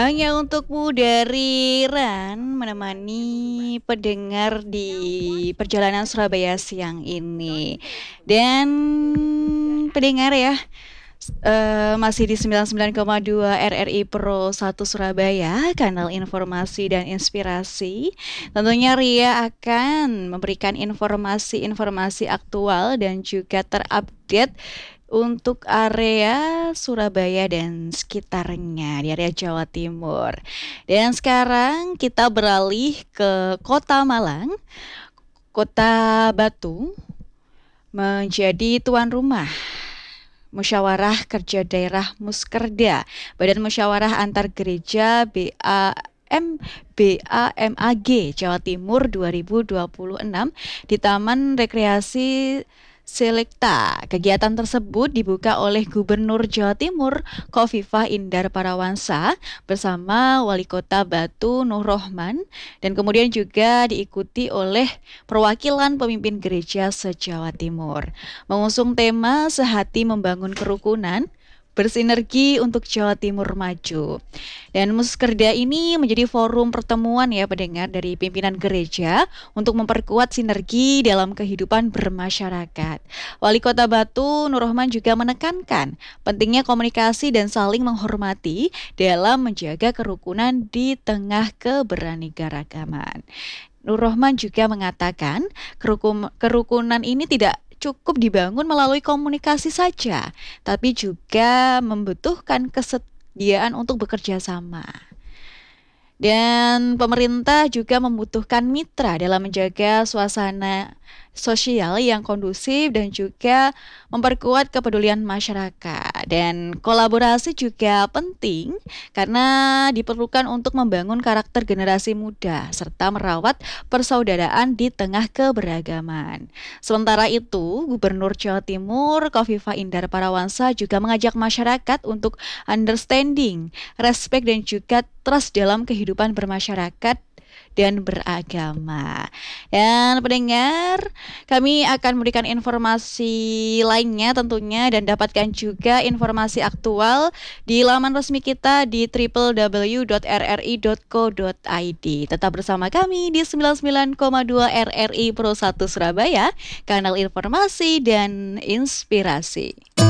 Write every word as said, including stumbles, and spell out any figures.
Hanya untukmu dari Ran menemani pendengar di perjalanan Surabaya siang ini. Dan pendengar ya, eh, masih di sembilan puluh sembilan koma dua R R I Pro satu Surabaya, kanal informasi dan inspirasi. Tentunya Ria akan memberikan informasi-informasi aktual dan juga terupdate untuk area Surabaya dan sekitarnya di area Jawa Timur. Dan sekarang kita beralih ke Kota Malang. Kota Batu menjadi tuan rumah Musyawarah Kerja Daerah Muskerda, Badan Musyawarah Antar Gereja B A M B A M A G Jawa Timur dua ribu dua puluh enam di Taman Rekreasi Selekta. Kegiatan tersebut dibuka oleh Gubernur Jawa Timur Khofifah Indar Parawansa bersama Wali Kota Batu Nur Rohman, dan kemudian juga diikuti oleh perwakilan pemimpin gereja se-Jawa Timur. Mengusung tema Sehati Membangun Kerukunan, Bersinergi untuk Jawa Timur Maju. Dan Muskerda ini menjadi forum pertemuan ya pendengar dari pimpinan gereja untuk memperkuat sinergi dalam kehidupan bermasyarakat. Wali Kota Batu Nur Rohman juga menekankan pentingnya komunikasi dan saling menghormati dalam menjaga kerukunan di tengah keberaneka-ragaman. Nur Rohman juga mengatakan kerukum, kerukunan ini tidak cukup dibangun melalui komunikasi saja, tapi juga membutuhkan kesediaan untuk bekerja sama. Dan pemerintah juga membutuhkan mitra dalam menjaga suasana sosial yang kondusif dan juga memperkuat kepedulian masyarakat. Dan kolaborasi juga penting karena diperlukan untuk membangun karakter generasi muda serta merawat persaudaraan di tengah keberagaman. Sementara itu, Gubernur Jawa Timur Khofifah Indar Parawansa juga mengajak masyarakat untuk understanding, respect dan juga trust dalam kehidupan bermasyarakat dan beragama. Dan pendengar, kami akan memberikan informasi lainnya tentunya dan dapatkan juga informasi aktual di laman resmi kita di w w w dot r r i dot co dot i d. Tetap bersama kami di sembilan puluh sembilan koma dua R R I Pro satu Surabaya, kanal informasi dan inspirasi.